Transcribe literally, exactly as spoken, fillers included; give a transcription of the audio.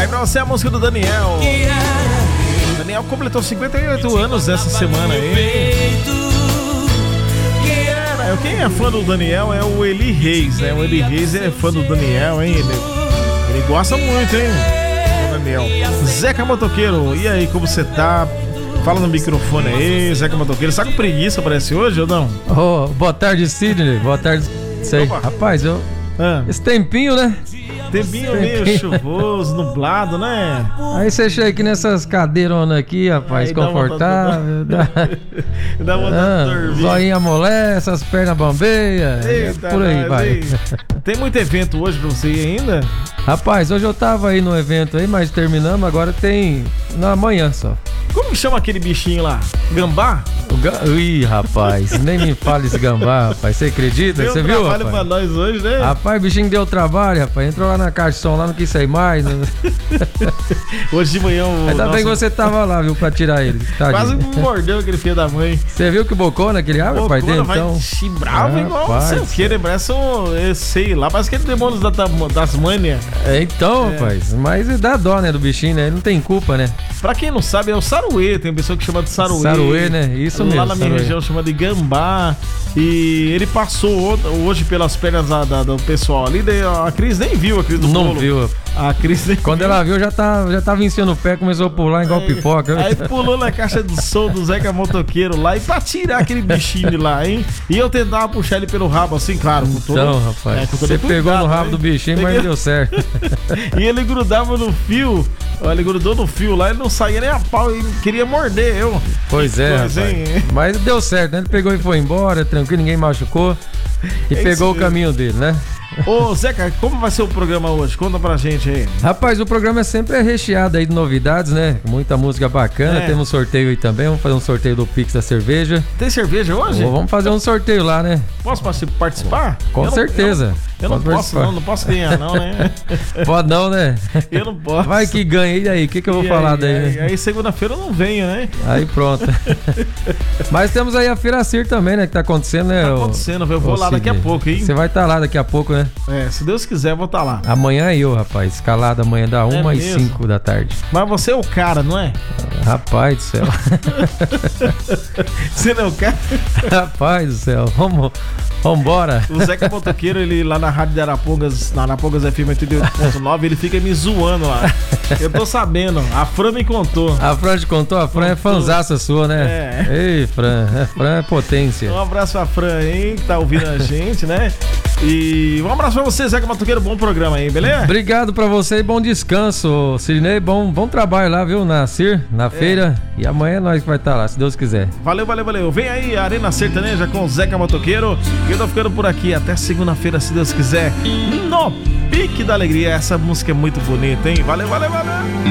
Aí pra você a música do Daniel. Daniel completou cinquenta e oito anos essa semana aí. Quem é fã do Daniel é o Eli Reis, né? O Eli Reis é fã do Daniel, hein? Ele, ele gosta muito, hein? O Daniel. Zeca Motoqueiro, e aí, como você tá? Fala no microfone aí, Zeca Motoqueiro. Sabe com preguiça, parece hoje ou não? Oh, boa tarde, Sidney. Boa tarde. Sei. Rapaz, eu... Ah. Esse tempinho, né? Tempinho meio chuvoso, nublado, né? Aí você chega aqui nessas cadeironas aqui, rapaz, aí confortável. Dá dá vontade de dormir. Zoinha amolece, essas pernas bambeias. Por aí, vai. Aí. Tem muito evento hoje pra você ir ainda? Rapaz, hoje eu tava aí no evento aí, mas terminamos, agora tem na manhã só. Como que chama aquele bichinho lá? Gambá? O ga... Ih, rapaz, nem me fale esse gambá, rapaz. Você acredita? Você viu, rapaz? Deu trabalho pra nós hoje, né? Rapaz, o bichinho deu trabalho, rapaz. Entrou lá na caixa de som, lá não quis sair mais. Né? Hoje de manhã... O Ainda nosso... bem que você tava lá, viu, pra tirar ele. Tadinho. Quase me mordeu aquele filho da mãe. Você viu que bocona aquele ave, rapaz, dentro? Vai bravo igual você queira. Parece um... Eu sei lá, parece aquele demônio da, das manias. É, então, é. rapaz. Mas dá dó, né, do bichinho, né? Ele não tem culpa, né? Pra quem não sabe, é o saruê. Tem pessoa que chama de saruê. Saruê, né? Isso mesmo. Lá na minha saruê. região chama de gambá. E ele passou hoje pelas pernas da, da, do pessoal ali. A Cris nem viu a Cris do Não bolo. viu. A Cris nem Quando viu. ela viu, já, tá, já tava enfiando o pé, começou a pular igual aí, pipoca. Aí pulou na caixa de som do Zeca Motoqueiro lá e pra tirar aquele bichinho de lá, hein? E eu tentava puxar ele pelo rabo, assim, claro. Com todo, então, rapaz, é, você cuidado, pegou no rabo, hein? Do bichinho, Peguei... mas não deu certo. E ele grudava no fio. Olha, ele grudou no fio lá, ele não saía nem a pau e queria morder eu. Pois é, rapaz. Mas deu certo, né? Ele pegou e foi embora, tranquilo, ninguém machucou. E é pegou o caminho dele, né? Ô, Zeca, como vai ser o programa hoje? Conta pra gente aí. Rapaz, o programa é sempre recheado aí de novidades, né? Muita música bacana. É. Temos um sorteio aí também. Vamos fazer um sorteio do Pix da cerveja. Tem cerveja hoje? Vamos fazer um sorteio lá, né? Posso participar? Com eu certeza. Não, eu, eu não posso, não. Não posso ganhar, não, né? Pode não, né? Eu não posso. Vai que ganha. E aí? O que, que eu vou e falar aí, daí? Aí, né? aí segunda-feira eu não venho, né? Aí pronto. Mas temos aí a Feira Cir também, né? Que tá acontecendo, né? Tá acontecendo. Eu vou lá daqui a pouco, hein? Você vai estar tá lá daqui a pouco, né? É, se Deus quiser, eu vou estar tá lá. Amanhã eu, rapaz. Escalada amanhã da uma às cinco da tarde. Mas você é o cara, não é? Rapaz do céu. Você não é o cara? Rapaz do céu. Vamos, vambora. O Zeca Motoqueiro, ele lá na Rádio de Arapongas, na Arapongas F M oitenta e oito ponto nove, ele fica me zoando lá. Eu tô sabendo. A Fran me contou. A Fran te contou? A Fran contou. É fanzaça sua, né? É. Ei, Fran. A Fran é potência. Um abraço pra Fran aí, que tá ouvindo a gente, né? E um abraço pra você, Zeca Motoqueiro. Bom programa aí, beleza? Obrigado pra você e bom descanso, Sidney. Bom, bom trabalho lá, viu? Na Cir, na é. feira. E amanhã nós que vai estar lá, se Deus quiser. Valeu, valeu, valeu. Vem aí a Arena Sertaneja com o Zeca Motoqueiro. E eu tô ficando por aqui até segunda-feira, se Deus quiser. No Pique da Alegria. Essa música é muito bonita, hein? Valeu, valeu, valeu.